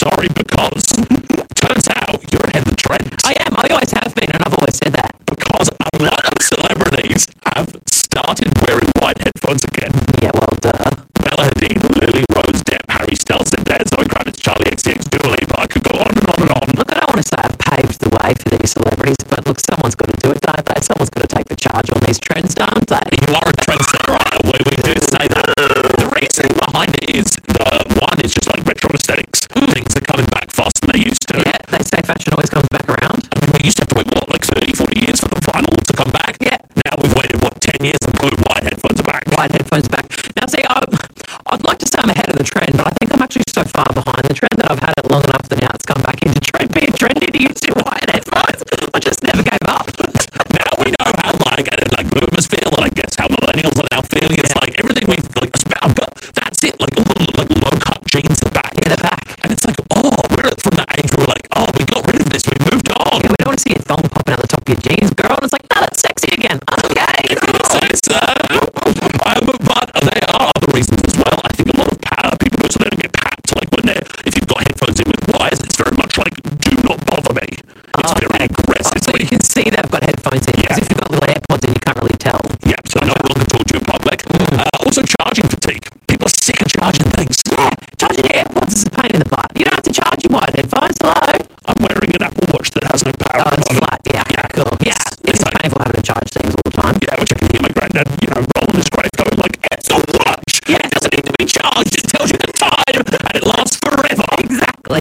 sorry, because turns out you're ahead of the trend. I am. I always have been, and I've always said that. Because a lot of celebrities have started wearing white headphones again. Yeah, well, duh. Bella Hadid, Lily Rose Depp, Harry Styles, Zendaya, Zoe Kravitz, Charlie XCX, Dua Lipa. I could go on and on and on. Look, I don't want to say I've paved the way for these celebrities, but look, someone's got to do it, don't they? Someone's got to take the charge on these trends, don't they? You are a trendsetter, right? We do say that. The reason behind it is, one is just like retro aesthetics. Things are coming back faster than they used to. Yeah, they say fashion always comes back around. I mean, we used to have to wait, what, like 30, 40 years for the vinyl to come back? Yeah. Now we've waited, what, 10 years and blue white headphones are back. White headphones back. Now, see, I'd like to say I'm ahead of the trend, but I think I'm actually so far behind the trend that I've had it long enough that now it's come back into being trendy to use your white headphones. I just never gave up. Now we know how, like boomers feel, and I guess how millennials are now feeling. It's like everything we've, like, that's it. Like, all the like, low-cut jeans are back. Yeah, they're back. And it's like, oh, we're from that age where we're like, oh, we got rid of this, we moved on. Yeah, we don't want to see your thong popping out the top of your jeans, girl. And it's like, no, that's sexy again. Okay. Say so. But there are other reasons as well. I think a lot of people do it so they don't get papped. Like if you've got headphones in with wires, it's very much like, do not bother me. It's very aggressive. So you can see they've got headphones in. Because if you've got little AirPods in, you can't really tell. Yeah, so no one can talk to you in public. Also, charging fatigue. People are sick of charging things. Yeah, charging your AirPods is a pain in the butt. You don't have to charge your white headphones. Hello. I'm wearing an Apple Watch that has no power. Oh, it's flat. Yeah, cool. Yeah, it's painful having to charge things all the time. Yeah, which I can hear my granddad, rolling his grave going like, it's a watch. Yeah, it doesn't need to be charged. It tells you the time, and it lasts forever. Exactly.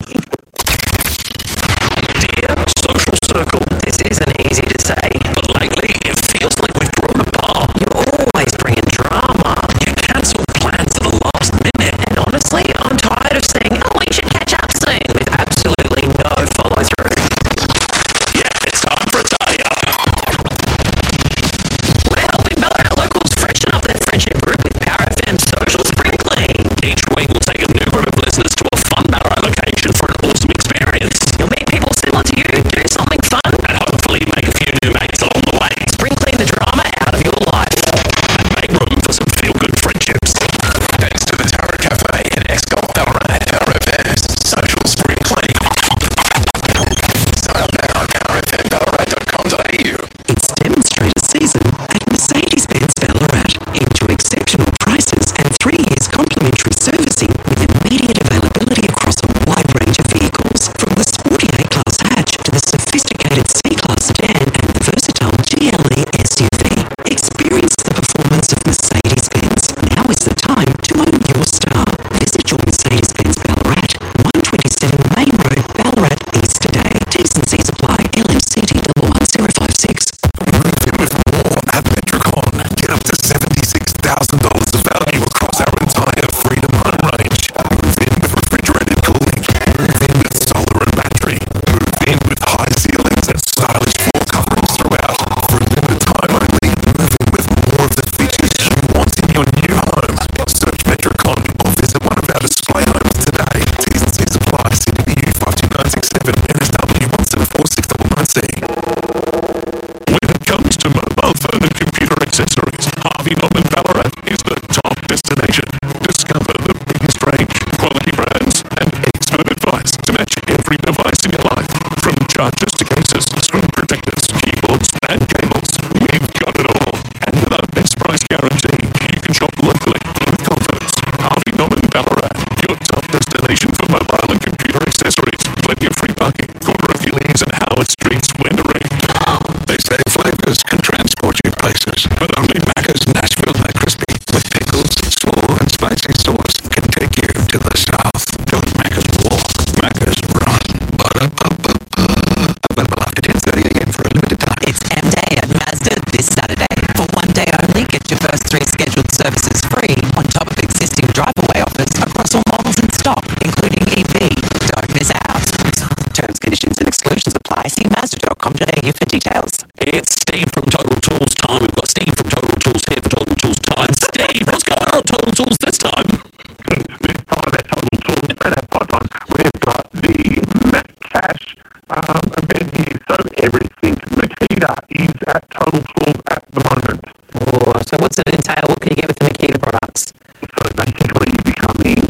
Dear social circle, This isn't easy to say. but lately it feels like we've grown apart. You're always bringing drama. You cancel plans at the last minute. And honestly, I'm tired of saying, oh, we should catch up soon, with absolutely no follow-through. Yeah, it's time for a day-up. We're helping Ballarat locals freshen up their friendship group with Power FM Social Spring Clean. Each week we'll take a new group of listeners to a fun Ballarat location for an awesome experience. You'll meet people similar to you, do something fun, And hopefully make a few new mates along the way. spring clean the drama out of your life. And make room for some feel-good friendships. Thanks to the Tarot Cafe in Escott, Ballarat, Power FM's Social Spring Clean. Sign up now at powerfmballarat.com.au. It's demonstrator season at Mercedes-Benz Ballarat. Enjoy exceptional prices and 3 years complimentary servicing with immediate availability across a wide range of vehicles. From the sporty A-Class hatch to the sophisticated C-Class sedan and the versatile GLE SUV. Experience the performance of Mercedes-Benz. Now is the time to own your star. Visit your Mercedes-Benz Ballarat, 127 Main Road, Ballarat East today. T's and C's apply. LMCT 11056. Move in with more at Metricon. Get up to $76,000 of value across our entire Freedom Home range. Move in with refrigerated cooling. Move in with solar and battery. Move in with high ceilings and stylish floor coverings throughout. For a limited time only, move in with more of the features you want in your new home. Search Metricon or visit one of our display homes today. T's and C's apply. CDBU 52967 NSW 17469C. When it comes to mobile phone and computer accessories, Harvey Norman Ballarat is the top destination. Discover the biggest range, quality brands, and expert advice to match every device in your life. From chargers to cases, screen protectors, keyboards, and cables, we've got it all. And with our best price guarantee, you can shop locally with confidence. Harvey Norman Ballarat, your top destination for mobile and computer accessories. Plenty of free parking, corner of Hillings and Howard Streets, Wendering. They say flavors can transport you places, but only Macca's Nashville High Crispy with pickles, slaw, and spicy sauce can take you to the south. Don't Macca's walk, Macca's run. Available after 10:30 a.m. for a limited time. It's M-Day at Mazda this Saturday. For one day only, get your first 3 scheduled services free on top of existing drive-away offers across all models in stock, including EV. Don't miss out. Terms, conditions and exclusions apply. See Mazda.com.au for details. It's Steve from Total Tools time. We've got Steve from Total Tools here for Total Tools time. Steve, what's going on at Total Tools this time? This time at Total Tools and our pipeline, we've got the Matt Cash event here. So everything Makita is at Total Tools at the moment. Oh, so what's it entail? What can you get with the